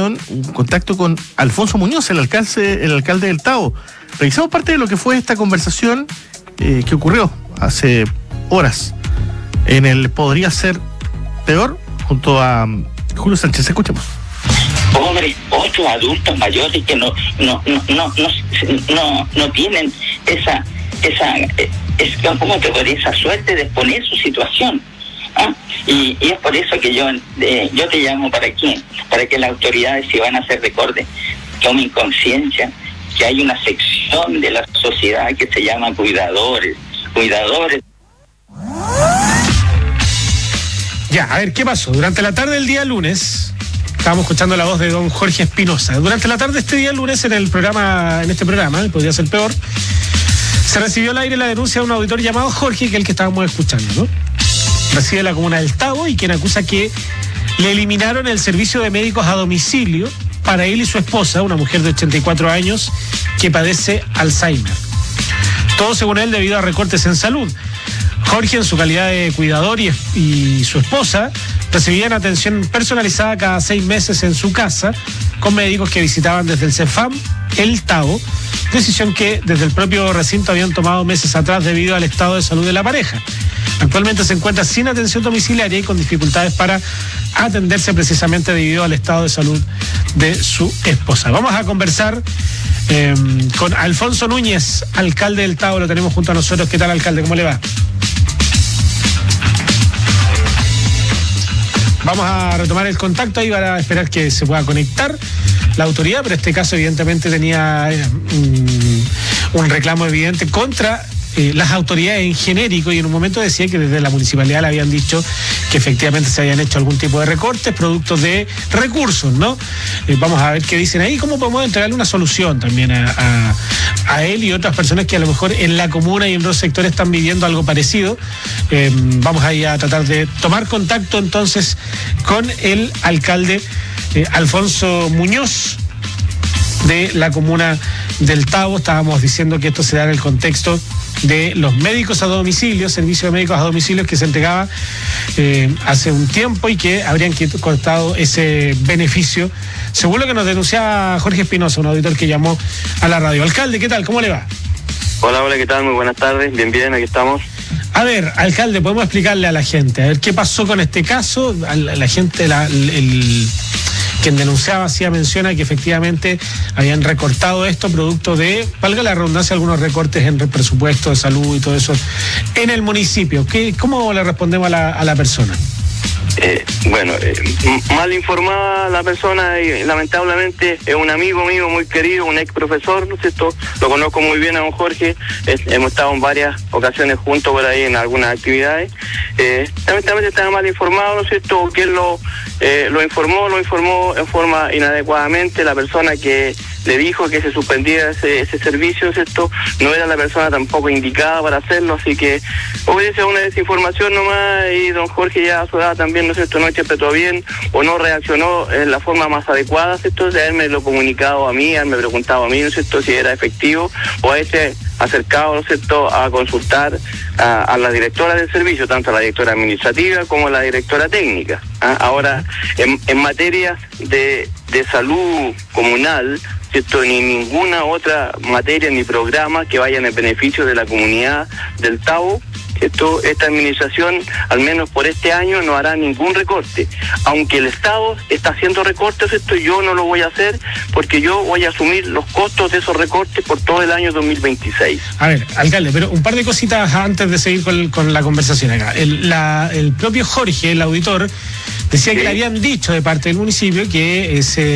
conversación, un contacto con Alfonso Muñoz, el alcalde del Tabo. Revisamos parte de lo que fue esta conversación que ocurrió hace horas en el Podría Ser Peor, junto a Julio Sánchez. Escuchemos. Pobres, 8 adultos mayores que no tienen ¿cómo te podría? Esa suerte de exponer su situación. Y es por eso que yo te llamo para que las autoridades, si van a hacer recortes, tomen conciencia que hay una sección de la sociedad que se llama cuidadores. Ya, a ver, ¿qué pasó? Durante la tarde del día lunes, estábamos escuchando la voz de don Jorge Espinosa. Durante la tarde de este día lunes, en este programa, Podría Ser Peor, se recibió al aire la denuncia de un auditor llamado Jorge, que es el que estábamos escuchando, ¿no? Reside la comuna del Tabo y quien acusa que le eliminaron el servicio de médicos a domicilio para él y su esposa, una mujer de 84 años que padece Alzheimer. Todo según él debido a recortes en salud. Jorge, en su calidad de cuidador, y su esposa recibían atención personalizada cada 6 meses en su casa con médicos que visitaban desde el CEFAM El Tabo, decisión que desde el propio recinto habían tomado meses atrás debido al estado de salud de la pareja. Actualmente se encuentra sin atención domiciliaria y con dificultades para atenderse precisamente debido al estado de salud de su esposa. Vamos a conversar con Alfonso Núñez, alcalde del Tabo, lo tenemos junto a nosotros. ¿Qué tal, alcalde? ¿Cómo le va? Vamos a retomar el contacto ahí para esperar que se pueda conectar la autoridad, pero este caso evidentemente tenía un reclamo evidente contra las autoridades en genérico, y en un momento decía que desde la municipalidad le habían dicho que efectivamente se habían hecho algún tipo de recortes, productos de recursos, ¿no? Vamos a ver qué dicen ahí, cómo podemos entregarle una solución también a él y otras personas que a lo mejor en la comuna y en otros sectores están viviendo algo parecido. Vamos ahí a tratar de tomar contacto entonces con el alcalde Alfonso Muñoz de la comuna del Tabo. Estábamos diciendo que esto se da en el contexto de los médicos a domicilio, servicio de médicos a domicilio que se entregaba hace un tiempo y que habrían cortado ese beneficio, según lo que nos denunciaba Jorge Espinosa, un auditor que llamó a la radio. Alcalde, ¿qué tal? ¿Cómo le va? Hola, ¿qué tal? Muy buenas tardes. Bien, aquí estamos. A ver, alcalde, podemos explicarle a la gente, a ver qué pasó con este caso. La gente, quien denunciaba menciona que efectivamente habían recortado esto producto de, valga la redundancia, algunos recortes en el presupuesto de salud y todo eso en el municipio. ¿Cómo le respondemos a la persona? Mal informada la persona, y lamentablemente es un amigo mío muy querido, un ex profesor, ¿no es cierto? Lo conozco muy bien a don Jorge, hemos estado en varias ocasiones juntos por ahí en algunas actividades. Lamentablemente estaba mal informado, ¿no es cierto? Que él lo informó en forma inadecuadamente. La persona que le dijo que se suspendiera ese servicio, ¿no es cierto? No era la persona tampoco indicada para hacerlo, así que obedece a una desinformación nomás, y don Jorge ya a su edad también, ¿no es cierto?, no interpretó bien o no reaccionó en la forma más adecuada, ¿cierto? De haberme lo comunicado a mí, haberme preguntado a mí, ¿no es cierto?, si era efectivo, o haberse acercado, ¿no es cierto?, a consultar a la directora del servicio, tanto a la directora administrativa como a la directora técnica. Ahora, en materia de salud comunal, ¿cierto?, ni ninguna otra materia ni programa que vaya en el beneficio de la comunidad del Tabo, esta administración, al menos por este año, no hará ningún recorte. Aunque el Estado está haciendo recortes, yo no lo voy a hacer, porque yo voy a asumir los costos de esos recortes por todo el año 2026. A ver, alcalde, pero un par de cositas antes de seguir con la conversación acá. El propio Jorge, el auditor, decía que le habían dicho de parte del municipio que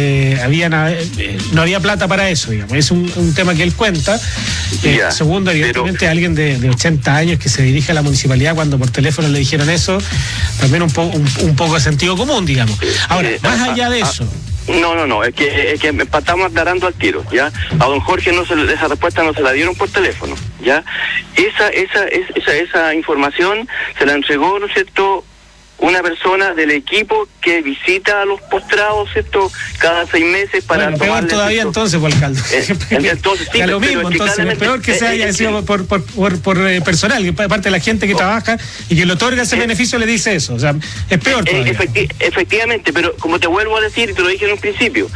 no había plata para eso, digamos. Es un tema que él cuenta. Segundo, evidentemente, alguien de 80 años que se dirige a la municipalidad, cuando por teléfono le dijeron eso, también un poco de sentido común, digamos. Ahora, más allá de eso... No, es que estamos aclarando al tiro, ¿ya? A don Jorge esa respuesta no se la dieron por teléfono, ¿ya? Esa información se la entregó, ¿no es cierto?, una persona del equipo que visita a los postrados, ¿cierto?, cada 6 meses para peor tomarle, todavía, ¿cierto?, entonces, por alcalde. Entonces, sí, lo mismo, entonces, es peor que se haya sido por personal, que parte de la gente que trabaja y que le otorga ese beneficio le dice eso. O sea, es peor todavía. Efectivamente, pero como te vuelvo a decir, y te lo dije en un principio,